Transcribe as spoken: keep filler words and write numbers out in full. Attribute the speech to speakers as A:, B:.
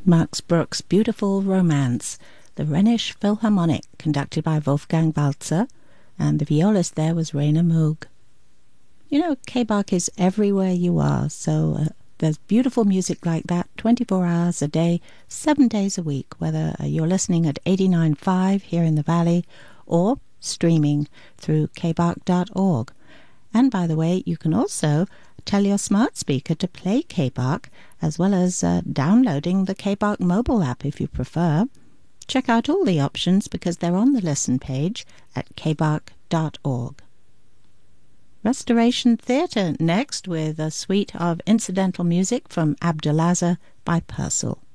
A: Max Bruch's beautiful romance, the Rhenish Philharmonic, conducted by Wolfgang Walzer, and the violist there was Rainer Moog. You know, K-Bach is everywhere you are, so uh, there's beautiful music like that twenty-four hours a day, seven days a week, whether uh, you're listening at eighty-nine point five here in the Valley or streaming through k bach dot org. And by the way, you can also tell your smart speaker to play K-Bach, as well as uh, downloading the K-Bach mobile app if you prefer. Check out all the options because they're on the listen page at k bach dot org. Restoration Theatre next with a suite of incidental music from Abdelaza by Purcell.